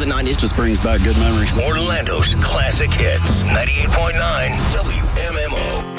90s just brings back good memories. Orlando's classic hits. 98.9 WMMO.